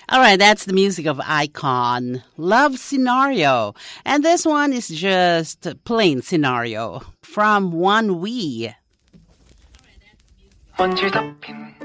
All right, that's the music of Icon, Love Scenario. And this one is just plain scenario from One We. 먼지 덮인